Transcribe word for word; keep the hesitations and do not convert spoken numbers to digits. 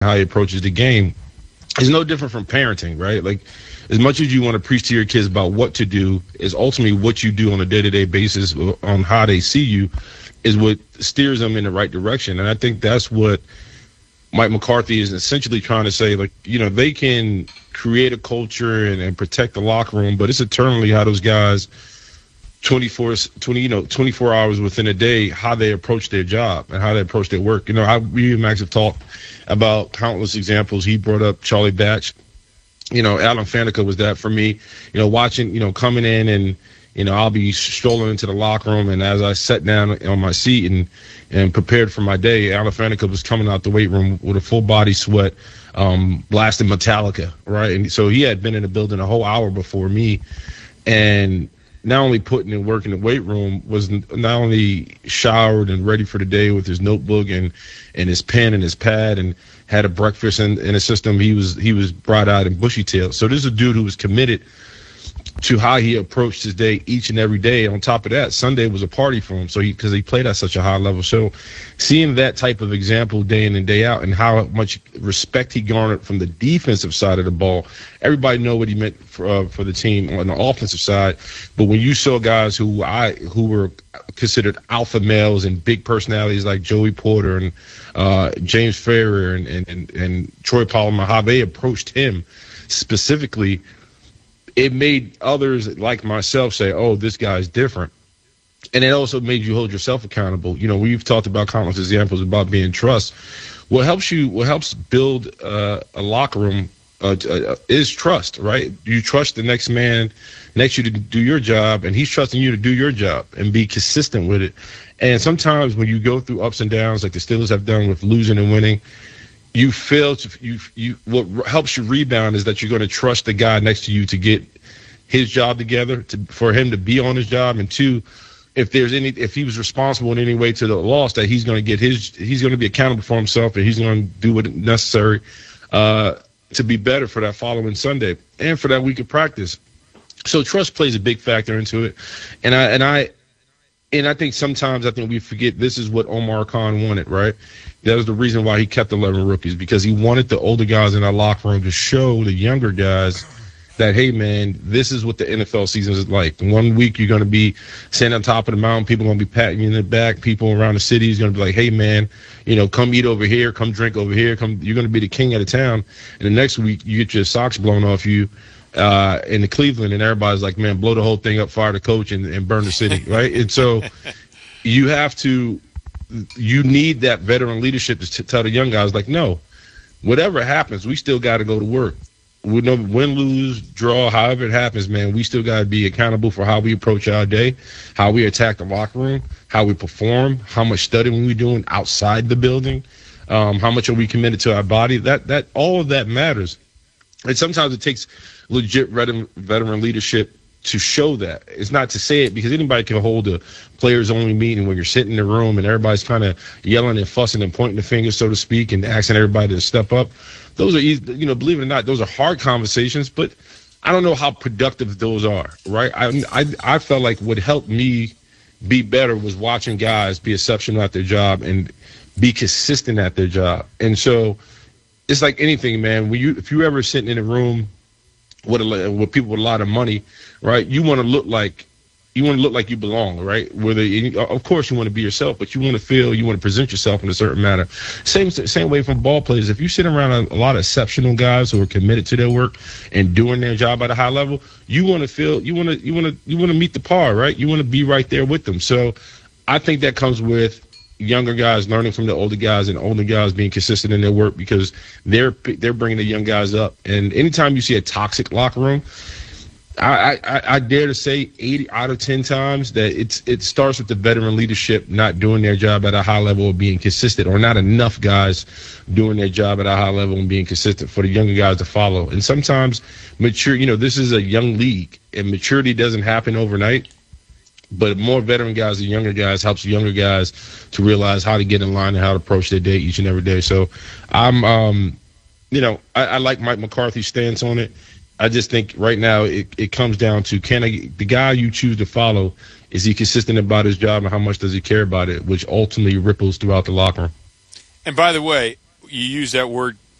how he approaches the game is no different from parenting, right? Like, as much as you want to preach to your kids about what to do, is ultimately what you do on a day-to-day basis on how they see you is what steers them in the right direction. And I think that's what Mike McCarthy is essentially trying to say. Like, you know, they can create a culture and, and protect the locker room, but it's eternally how those guys twenty-four, twenty, you know, twenty-four hours within a day, how they approach their job and how they approach their work. You know, I, we and Max have talked about countless examples. He brought up Charlie Batch. You know, Alan Faneca was that for me. You know, watching, you know, coming in and, you know, I'll be strolling into the locker room, and as I sat down on my seat and, and prepared for my day, Alan Faneca was coming out the weight room with a full body sweat, um, blasting Metallica, right? And so he had been in the building a whole hour before me, and not only putting in work in the weight room, was not only showered and ready for the day with his notebook and, and his pen and his pad, and had a breakfast in, in a system. He was he was brought out in bushy tail. So this is a dude who was committed to how he approached his day each and every day. On top of that, Sunday was a party for him. So he, because he played at such a high level. So seeing that type of example day in and day out, and how much respect he garnered from the defensive side of the ball, everybody know what he meant for, uh, for the team on the offensive side. But when you saw guys who I who were considered alpha males and big personalities like Joey Porter and uh, James Ferrier and, and, and, and Troy Polamalu, how they approached him specifically, it made others like myself say, oh, this guy's different. And it also made you hold yourself accountable. You know, we've talked about countless examples about being trust. What helps you, what helps build uh, a locker room uh, uh, is trust, right? You trust the next man next to you to do your job, and he's trusting you to do your job and be consistent with it. And sometimes when you go through ups and downs, like the Steelers have done with losing and winning, you fail to you you what helps you rebound is that you're going to trust the guy next to you to get his job together, to for him to be on his job, and two, if there's any if he was responsible in any way to the loss, that he's going to get his he's going to be accountable for himself, and he's going to do what necessary uh, to be better for that following Sunday and for that week of practice. So trust plays a big factor into it, and I and I and I think sometimes I think we forget this is what Omar Khan wanted, right? That was the reason why he kept eleven rookies, because he wanted the older guys in that locker room to show the younger guys that, hey, man, this is what the N F L season is like. One week you're going to be sitting on top of the mountain. People are going to be patting you in the back. People around the city is going to be like, hey, man, you know, come eat over here. Come drink over here. Come. You're going to be the king of the town. And the next week you get your socks blown off you uh, in the Cleveland, and everybody's like, man, blow the whole thing up, fire the coach, and, and burn the city, right? And so you have to – you need that veteran leadership to t- tell the young guys, like, no, whatever happens, we still got to go to work. We know win, lose, draw, however it happens, man, we still got to be accountable for how we approach our day, how we attack the locker room, how we perform, how much studying we're doing outside the building, um, how much are we committed to our body. That that all of that matters. And sometimes it takes legit veteran, veteran leadership to show that. It's not to say it, because anybody can hold a players-only meeting when you're sitting in the room and everybody's kind of yelling and fussing and pointing the finger, so to speak, and asking everybody to step up. Those are easy, you know, believe it or not, those are hard conversations, but I don't know how productive those are, right? I, I, I felt like what helped me be better was watching guys be exceptional at their job and be consistent at their job. And so it's like anything, man. When you, if you're ever sitting in a room with, a, with people with a lot of money, right, you want to look like you want to look like you belong, right? Whether of course you want to be yourself, but you want to feel, you want to present yourself in a certain manner. Same same way from ball players. If you sit around a, a lot of exceptional guys who are committed to their work and doing their job at a high level, you want to feel, you want to you want to you want to meet the par, right? You want to be right there with them. So I think that comes with younger guys learning from the older guys, and older guys being consistent in their work, because they're they're bringing the young guys up. And anytime you see a toxic locker room, I, I, I dare to say eight out of ten times that it's it starts with the veteran leadership not doing their job at a high level or being consistent, or not enough guys doing their job at a high level and being consistent for the younger guys to follow. And sometimes mature, you know, this is a young league, and maturity doesn't happen overnight. But more veteran guys and younger guys helps younger guys to realize how to get in line and how to approach their day each and every day. So I'm, um, you know, I, I like Mike McCarthy's stance on it. I just think right now it, it comes down to, can I, the guy you choose to follow, is he consistent about his job, and how much does he care about it, which ultimately ripples throughout the locker room. And by the way, you use that word